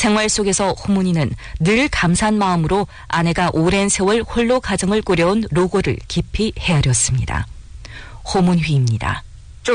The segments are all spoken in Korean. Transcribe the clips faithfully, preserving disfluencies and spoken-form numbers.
생활 속에서 호문이는 늘 감사한 마음으로 아내가 오랜 세월 홀로 가정을 꾸려온 노고를 깊이 헤아렸습니다. 호문휘입니다.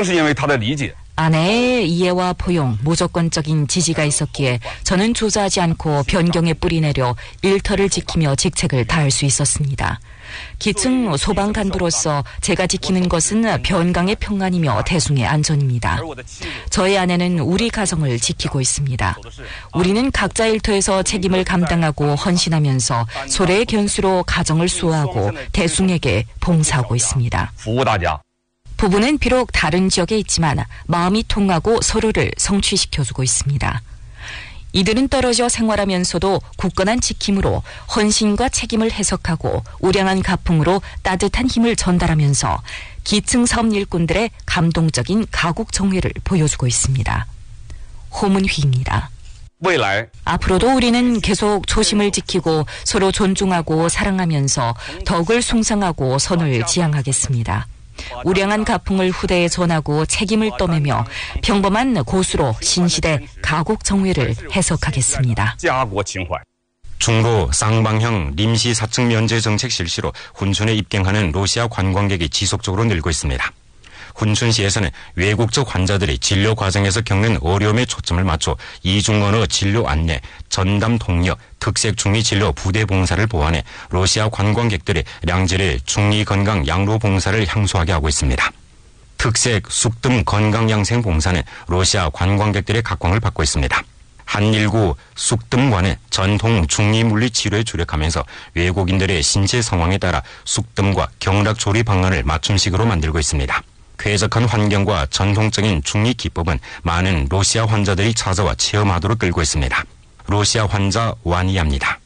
아내의 이해와 포용, 무조건적인 지지가 있었기에 저는 조사하지 않고 변경에 뿌리내려 일터를 지키며 직책을 다할 수 있었습니다. 기층 소방간부로서 제가 지키는 것은 변강의 평안이며 대중의 안전입니다. 저희 아내는 우리 가정을 지키고 있습니다. 우리는 각자 일터에서 책임을 감당하고 헌신하면서 소래의 견수로 가정을 수호하고 대중에게 봉사하고 있습니다. 부부는 비록 다른 지역에 있지만 마음이 통하고 서로를 성취시켜주고 있습니다. 이들은 떨어져 생활하면서도 굳건한 지킴으로 헌신과 책임을 해석하고 우량한 가풍으로 따뜻한 힘을 전달하면서 기층 사업 일꾼들의 감동적인 가국 정회를 보여주고 있습니다. 호문휘입니다. 앞으로도 우리는 계속 초심을 지키고 서로 존중하고 사랑하면서 덕을 숭상하고 선을 지향하겠습니다. 우량한 가풍을 후대에 전하고 책임을 떠매며 평범한 고수로 신시대 가국 정회를 해석하겠습니다. 중로 쌍방형 임시 사측 면제 정책 실시로 훈춘에 입경하는 러시아 관광객이 지속적으로 늘고 있습니다. 훈춘시에서는 외국적 환자들이 진료 과정에서 겪는 어려움에 초점을 맞춰 이중언어 진료 안내, 전담 동력, 특색 중위 진료 부대 봉사를 보완해 러시아 관광객들의 량질의 중위 건강 양로 봉사를 향소하게 하고 있습니다. 특색 숙뜸 건강 양생 봉사는 러시아 관광객들의 각광을 받고 있습니다. 한일구 숙뜸관은 전통 중위 물리 치료에 주력하면서 외국인들의 신체 상황에 따라 숙뜸과 경락 조리 방안을 맞춤식으로 만들고 있습니다. 쾌적한 환경과 전통적인 중리 기법은 많은 러시아 환자들이 찾아와 체험하도록 끌고 있습니다. 러시아 환자 와니아입니다.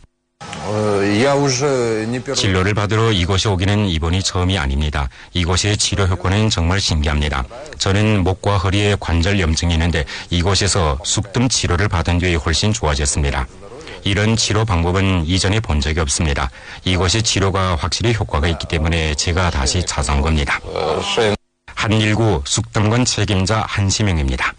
진료를 받으러 이곳에 오기는 이번이 처음이 아닙니다. 이곳의 치료 효과는 정말 신기합니다. 저는 목과 허리에 관절 염증이 있는데 이곳에서 숙뜸 치료를 받은 뒤에 훨씬 좋아졌습니다. 이런 치료 방법은 이전에 본 적이 없습니다. 이곳의 치료가 확실히 효과가 있기 때문에 제가 다시 찾아온 겁니다. 한일구 숙담관 책임자 한시명입니다.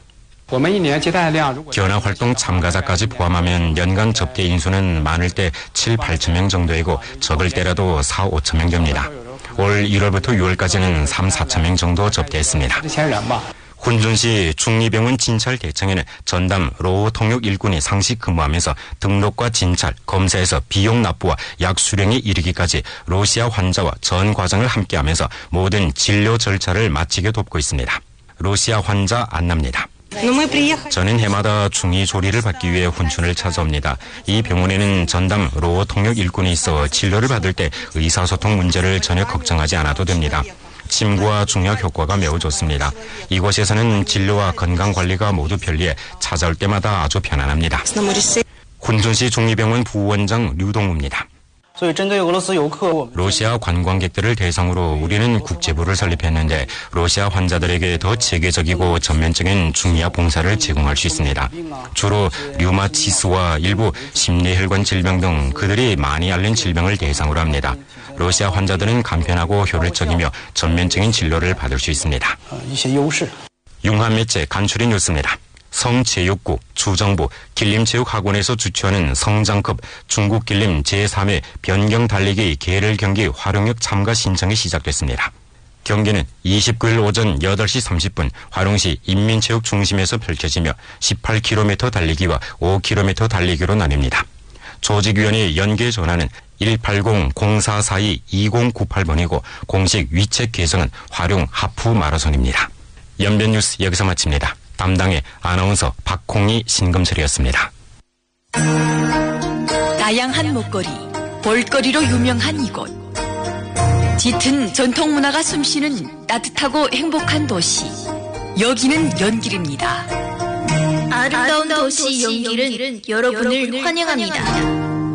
견학활동 참가자까지 포함하면 연간 접대 인수는 많을 때 칠, 팔천 명 정도이고 적을 때라도 사, 오천 명 됩니다. 올 일월부터 유월까지는 삼, 사천 명 정도 접대했습니다. 훈준시 중리병원 진찰 대청에는 전담 로우 통역 일꾼이 상시 근무하면서 등록과 진찰, 검사에서 비용 납부와 약 수령에 이르기까지 러시아 환자와 전 과정을 함께하면서 모든 진료 절차를 마치게 돕고 있습니다. 러시아 환자 안나입니다. 저는 해마다 중위 조리를 받기 위해 훈춘을 찾아옵니다. 이 병원에는 전담 로우 통역 일꾼이 있어 진료를 받을 때 의사소통 문제를 전혀 걱정하지 않아도 됩니다. 침구와 중약 효과가 매우 좋습니다. 이곳에서는 진료와 건강관리가 모두 편리해 찾아올 때마다 아주 편안합니다. 훈준시 중리병원 부원장 류동우입니다. 러시아 관광객들을 대상으로 우리는 국제부를 설립했는데 러시아 환자들에게 더 체계적이고 전면적인 중의학 봉사를 제공할 수 있습니다. 주로 류마티스와 일부 심뇌혈관 질병 등 그들이 많이 앓는 질병을 대상으로 합니다. 러시아 환자들은 간편하고 효율적이며 전면적인 진료를 받을 수 있습니다. 융합매체 간추린 뉴스입니다. 성체육구, 주정부, 길림체육학원에서 주최하는 성장급 중국길림 제삼 회 변경 달리기 계를 경기 화룡역 참가 신청이 시작됐습니다. 경기는 이십구 일 오전 여덟 시 삼십 분 화룡시 인민체육중심에서 펼쳐지며 십팔 킬로미터 달리기와 오 킬로미터 달리기로 나뉩니다. 조직위원회 연계 전화는 일팔공 공사사이 이공구팔 번이고 공식 위챗 계정은 화룡 하프 마라손입니다. 연변 뉴스 여기서 마칩니다. 담당의 아나운서 박홍희 신금철이었습니다. 다양한 먹거리, 볼거리로 유명한 이곳. 짙은 전통 문화가 숨쉬는 따뜻하고 행복한 도시. 여기는 연길입니다. 아름다운 도시 연길은 여러분을 환영합니다.